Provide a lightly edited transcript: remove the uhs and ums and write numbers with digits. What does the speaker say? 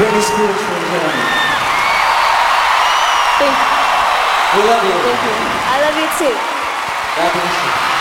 Britney Spears for joining. Thank you. We love you. Thank you. I love you too. God bless you.